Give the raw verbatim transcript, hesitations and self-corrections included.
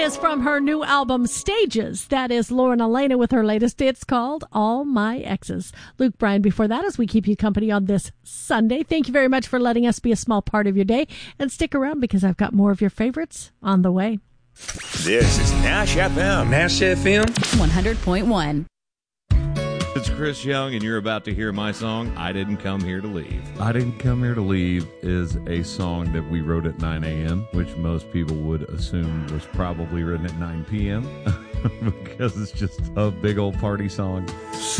is from her new album, Stages. That is Lauren Elena with her latest. It's called All My Exes. Luke Bryan before that, as we keep you company on this Sunday. Thank you very much for letting us be a small part of your day. And stick around because I've got more of your favorites on the way. This is Nash F M. Nash F M. one hundred point one. It's Chris Young, and you're about to hear my song, I Didn't Come Here to Leave. I Didn't Come Here to Leave is a song that we wrote at nine a.m., which most people would assume was probably written at nine p.m. because it's just a big old party song.